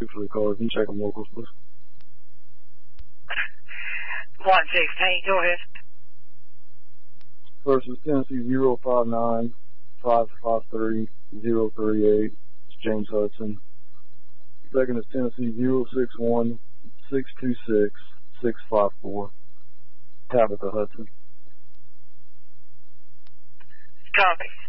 2 cars. You can check them locals, please. 116, go ahead. First is Tennessee 059-553-038. It's James Hudson. Second is Tennessee 061-626-654. Tabitha Hudson. Copy.